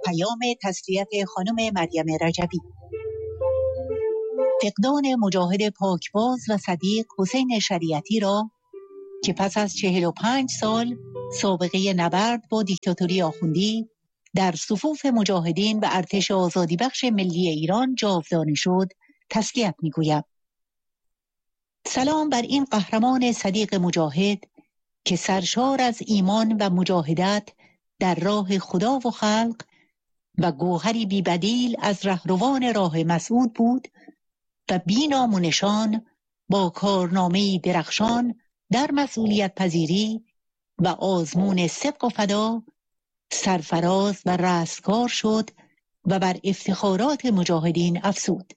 پیام تسلیت خانم مریم رجبی. فقدان مجاهد پاکباز و صدیق حسین شریعتی را که پس از 45 سال سابقه نبرد با دیکتاتوری آخوندی در صفوف مجاهدین و ارتش آزادی بخش ملی ایران جاودانه شد، تسلیت می‌گویم. سلام بر این قهرمان صدیق مجاهد که سرشار از ایمان و مجاهدت در راه خدا و خلق و گوهری بی‌بدیل از رهروان راه مسعود بود و بی نام و نشان با کارنامه‌ای درخشان در مسئولیت پذیری و آزمون صدق و فدا سرفراز و رستگار شد و بر افتخارات مجاهدین افزود.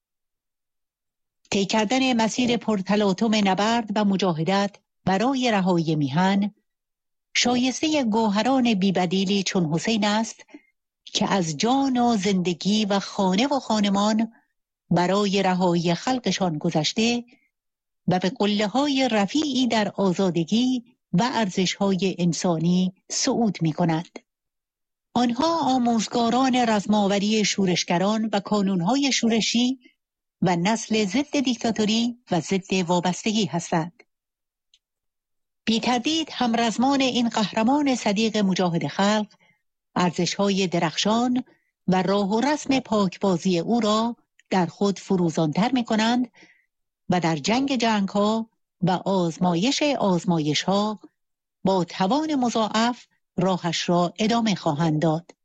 طی کردن مسیر پرتلاطم نبرد و مجاهدت برای رهایی میهن شایسته گوهران بی‌بدیلی چون حسین است که از جان و زندگی و خانه و خانمان برای رهایی خلقشان گذشته و به قله‌های رفیعی در آزادگی و ارزش‌های انسانی صعود می‌کنند. آنها آموزگاران رزماوری شورشگران و کانون‌های شورشی و نسل ضد دیکتاتوری و ضد وابستگی هستند. بی تردید همرزمان این قهرمان صدیق مجاهد خلق ارزش‌های درخشان و راه و رسم پاکبازی او را در خود فروزانتر می‌کنند و در جنگ‌ها و آزمایش‌ها با توان مضاعف راهش را ادامه خواهند داد.